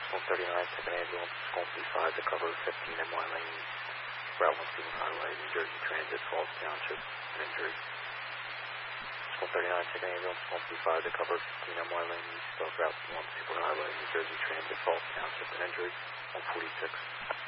139, second ambulance, 135 to cover 15 MY Lane, Route 1 Stevens Highway, New Jersey Transit, Falls Township, an injury. 139, second ambulance, 135 to cover 15 MY Lane, East of Route 1 Stevens Highway, New Jersey Transit, Falls Township, an injury. 146.